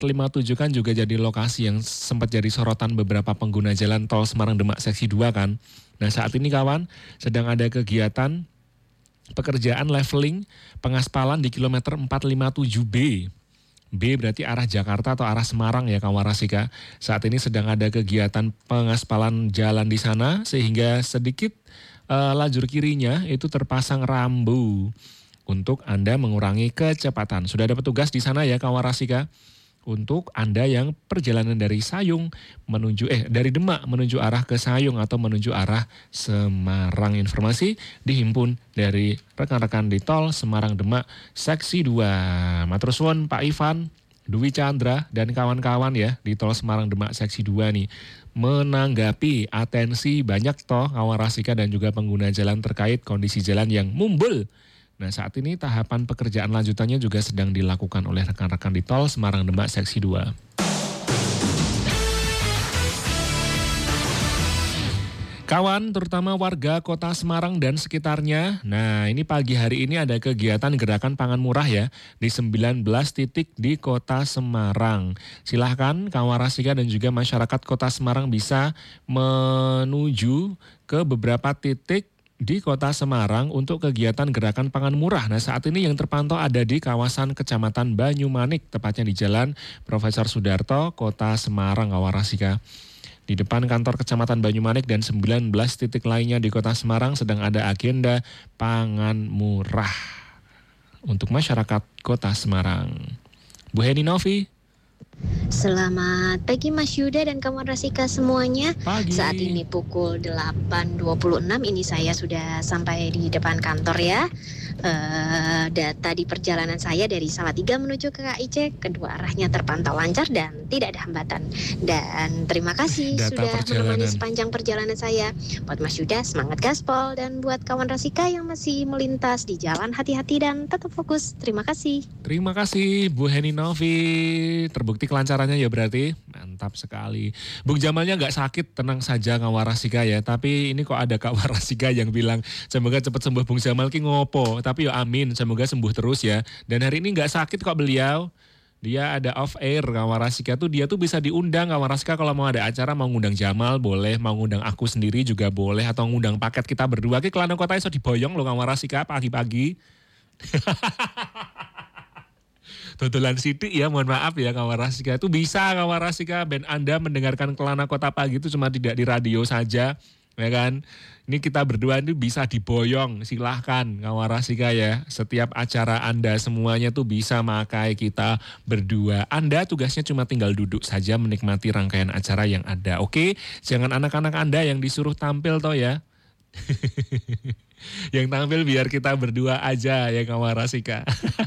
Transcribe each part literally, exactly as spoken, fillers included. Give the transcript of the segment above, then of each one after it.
lima puluh tujuh kan juga jadi lokasi yang sempat jadi sorotan beberapa pengguna jalan tol Semarang-Demak seksi dua kan. Nah saat ini kawan sedang ada kegiatan pekerjaan leveling pengaspalan di kilometer empat ratus lima puluh tujuh B. B berarti arah Jakarta atau arah Semarang ya kawan Rasika. Saat ini sedang ada kegiatan pengaspalan jalan di sana sehingga sedikit uh, lajur kirinya itu terpasang rambu untuk Anda mengurangi kecepatan. Sudah ada petugas di sana ya kawan Rasika. Untuk Anda yang perjalanan dari Sayung menuju eh dari Demak menuju arah ke Sayung atau menuju arah Semarang. Informasi dihimpun dari rekan-rekan di tol Semarang Demak seksi dua. Matur suwun Pak Ivan, Dwi Chandra dan kawan-kawan ya di tol Semarang Demak seksi dua nih menanggapi atensi banyak toh kawan Rasika dan juga pengguna jalan terkait kondisi jalan yang mumbul. Nah saat ini tahapan pekerjaan lanjutannya juga sedang dilakukan oleh rekan-rekan di tol Semarang Demak seksi dua. Kawan, terutama warga kota Semarang dan sekitarnya, nah ini pagi hari ini ada kegiatan gerakan pangan murah ya di sembilan belas titik di kota Semarang. Silahkan kawan Rasika dan juga masyarakat kota Semarang bisa menuju ke beberapa titik di kota Semarang untuk kegiatan gerakan pangan murah. Nah saat ini yang terpantau ada di kawasan Kecamatan Banyumanik, tepatnya di Jalan Profesor Sudarto, kota Semarang, kawan Rasika. Di depan kantor Kecamatan Banyumanik dan sembilan belas titik lainnya di kota Semarang sedang ada agenda pangan murah untuk masyarakat kota Semarang. Bu Heni Novi. Selamat pagi Mas Yuda dan kawan Rasika semuanya. Pagi. Saat ini pukul delapan dua puluh enam ini saya sudah sampai di depan kantor ya. Uh, data di perjalanan saya dari Salatiga menuju ke K I C kedua arahnya terpantau lancar dan tidak ada hambatan. Dan terima kasih data sudah perjalanan. menemani sepanjang perjalanan saya. Buat Mas Yuda semangat gaspol dan buat kawan Rasika yang masih melintas di jalan hati-hati dan tetap fokus. Terima kasih. Terima kasih Bu Heni Novi. Terbukti kelancarannya ya berarti. Mantap sekali. Bung Jamalnya nggak sakit, tenang saja kawan Rasika ya. Tapi ini kok ada kawan Rasika yang bilang semoga cepat sembuh Bung Jamal ki ngopo. Tapi ya amin, semoga sembuh terus ya. Dan hari ini nggak sakit kok beliau. Dia ada off air kawan Rasika tuh, dia tuh bisa diundang kawan Rasika kalau mau ada acara, mau ngundang Jamal boleh, mau ngundang aku sendiri juga boleh, atau ngundang paket kita berdua. Ki kelana kota iso diboyong loh kawan Rasika pagi-pagi. Dodolan sidik ya, mohon maaf ya kawan Rasika. Itu bisa kawan Rasika, ben Anda mendengarkan kelana kota pagi itu cuma tidak di radio saja. Ya kan, ini kita berdua ini bisa diboyong, silahkan kawan Rasika ya. Setiap acara Anda semuanya tuh bisa makai kita berdua. Anda tugasnya cuma tinggal duduk saja menikmati rangkaian acara yang ada. Oke, jangan anak-anak Anda yang disuruh tampil toh ya. Yang tampil biar kita berdua aja ya kawan Rasika.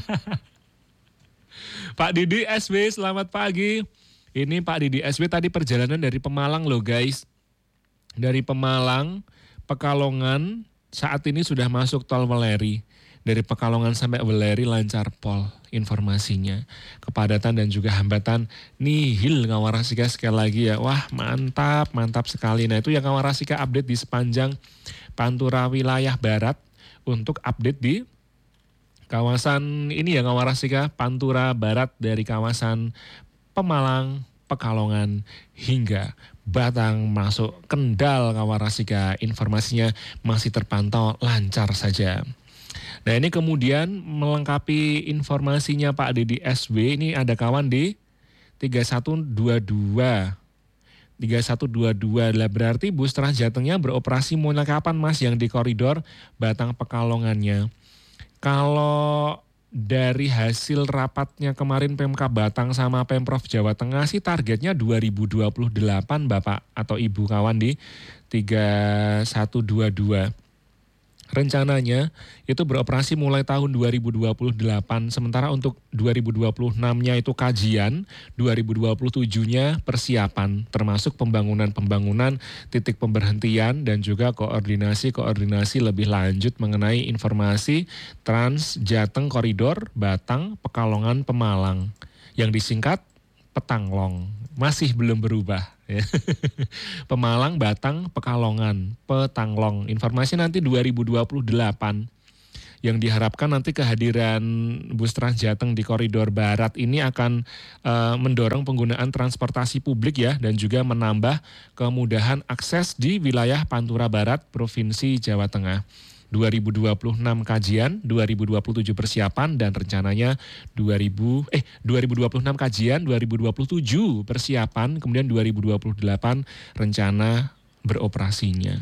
Pak Didi S W, selamat pagi. Ini Pak Didi S W tadi perjalanan dari Pemalang loh guys. Dari Pemalang, Pekalongan, saat ini sudah masuk tol Weleri. Dari Pekalongan sampai Weleri lancar pol informasinya. Kepadatan dan juga hambatan nihil kawan Rasika sekali lagi ya. Wah mantap, mantap sekali. Nah itu yang kawan Rasika update di sepanjang Pantura wilayah Barat. Untuk update di kawasan ini ya kawan Rasika, Pantura Barat dari kawasan Pemalang, Pekalongan hingga Batang masuk Kendal kawan Rasika, informasinya masih terpantau lancar saja. Nah ini kemudian melengkapi informasinya Pak Didi S W, ini ada kawan di tiga satu dua dua. tiga satu dua dua lah, berarti bus Transjatengnya beroperasi mulai kapan Mas yang di koridor Batang Pekalongannya? Kalau dari hasil rapatnya kemarin Pemkab Batang sama Pemprov Jawa Tengah sih targetnya dua ribu dua puluh delapan Bapak atau Ibu kawan di tiga satu dua dua. Rencananya itu beroperasi mulai tahun dua ribu dua puluh delapan, sementara untuk dua ribu dua puluh enam-nya itu kajian, dua ribu dua puluh tujuh-nya persiapan, termasuk pembangunan-pembangunan titik pemberhentian dan juga koordinasi-koordinasi lebih lanjut mengenai informasi Trans Jateng Koridor Batang Pekalongan Pemalang yang disingkat Petanglong. Masih belum berubah ya. Pemalang, Batang, Pekalongan, Petanglong. Informasi nanti dua ribu dua puluh delapan. yang diharapkan nanti kehadiran bus Trans Jateng di koridor barat ini akan uh, mendorong penggunaan transportasi publik ya, dan juga menambah kemudahan akses di wilayah Pantura Barat, Provinsi Jawa Tengah. dua ribu dua puluh enam kajian, dua ribu dua puluh tujuh persiapan, dan rencananya dua ribu eh dua ribu dua puluh enam kajian, dua ribu dua puluh tujuh persiapan, kemudian dua ribu dua puluh delapan rencana beroperasinya.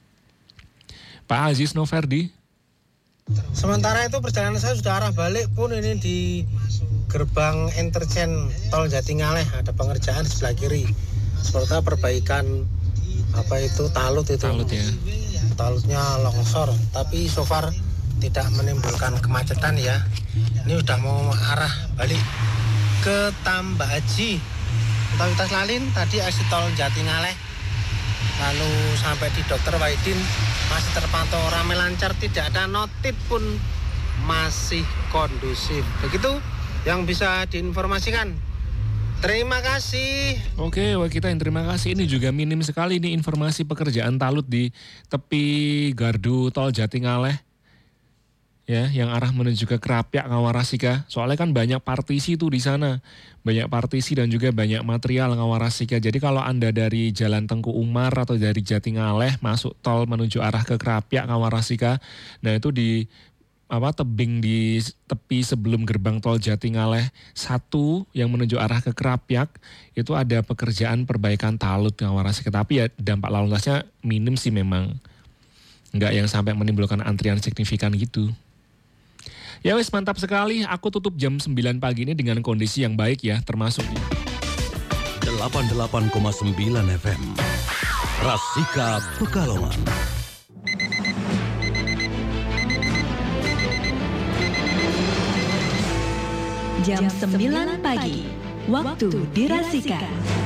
Pak Aziz Noverdi. Sementara itu perjalanan saya sudah arah balik pun ini di gerbang interchange tol Jatingaleh ada pengerjaan di sebelah kiri. Seperti perbaikan apa itu talut itu. Talut ya. Talutnya longsor, tapi so far tidak menimbulkan kemacetan ya. Ini udah mau arah balik ke Tambak Haji. Otoritas Lalin tadi exit tol Jatingaleh. Lalu sampai di Dokter Wahidin masih terpantau ramai lancar, tidak ada notif pun, masih kondusif. Begitu yang bisa diinformasikan. Terima kasih. Oke, wah kita yang terima kasih. Ini juga minim sekali nih informasi pekerjaan talut di tepi gardu tol Jatingaleh. Ya, yang arah menuju ke Krapyak Ngawarasika. Soalnya kan banyak partisi tuh di sana. Banyak partisi dan juga banyak material Ngawarasika. Jadi kalau Anda dari Jalan Tengku Umar atau dari Jatingaleh masuk tol menuju arah ke Krapyak Ngawarasika, nah itu di apa tebing di tepi sebelum gerbang tol Jatingaleh satu yang menuju arah ke Krapyak itu ada pekerjaan perbaikan talut Ngawarasika. Tapi ya dampak lalu lintasnya minim sih memang. Enggak yang sampai menimbulkan antrian signifikan gitu. Ya wes, mantap sekali. Aku tutup jam sembilan pagi ini dengan kondisi yang baik ya, termasuk di delapan puluh delapan koma sembilan F M Rasika Pekalongan. Jam sembilan pagi, waktu di Rasika.